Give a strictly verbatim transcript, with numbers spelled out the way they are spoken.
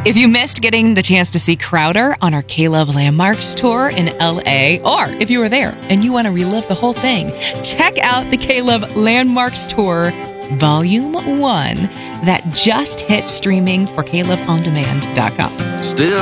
If you missed getting the chance to see Crowder on our K-Love Landmarks tour in L A, or if you were there and you want to relive the whole thing, check out the K-Love Landmarks Tour Volume one that just hit streaming for K Love On Demand dot com. Still